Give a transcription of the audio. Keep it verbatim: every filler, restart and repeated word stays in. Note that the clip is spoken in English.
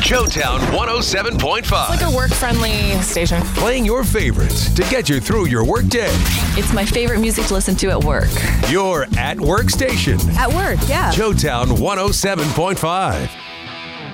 Joetown one oh seven point five. It's like a work-friendly station. Playing your favorites to get you through your workday. It's my favorite music to listen to at work. Your at work station. At work, yeah. Joetown one oh seven point five.